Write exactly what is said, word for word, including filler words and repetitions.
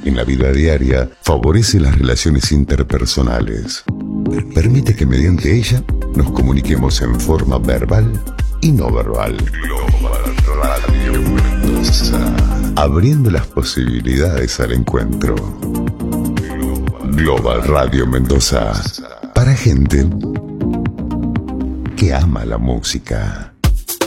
en la vida diaria favorece las relaciones interpersonales. Permite que mediante ella nos comuniquemos en forma verbal y no verbal. Global Radio Mendoza, abriendo las posibilidades al encuentro. Global Radio Mendoza, para gente que ama la música.